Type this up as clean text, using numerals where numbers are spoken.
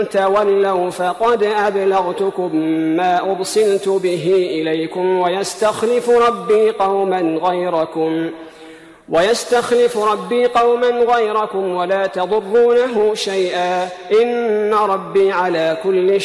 تولوا فقد أبلغتكم ما أرسلت به إليكم ويستخلف ربي قوما غيركم ولا تضرونه شيئا إن ربي على كل